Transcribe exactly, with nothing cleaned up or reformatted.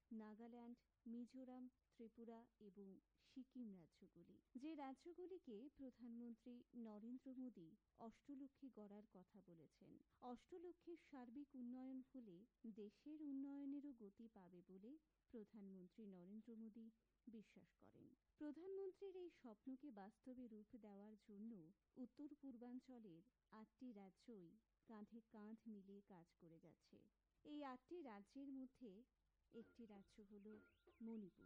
নাগাল্যান্ড, মিজোরাম, ত্রিপুরা এবং সিকিম রাজ্যগুলি, যে রাজ্যগুলিকে প্রধানমন্ত্রী নরেন্দ্র মোদী অষ্টলক্ষ্মী গড়ার কথা বলেছেন। অষ্টলক্ষ্মীর সার্বিক উন্নয়ন হলে দেশের উন্নয়নেরও গতি পাবে বলে প্রধানমন্ত্রী নরেন্দ্র মোদী বিশ্বাস করেন। প্রধানমন্ত্রীর এই স্বপ্নকে বাস্তবে রূপ দেওয়ার জন্য উত্তর পূর্বাঞ্চলের আটটি রাজ্যই কাঁধে কাঁধ মিলিয়ে কাজ করে যাচ্ছে। এই আটটি রাজ্যের মধ্যে একটি রাজ্য হল মণিপুর।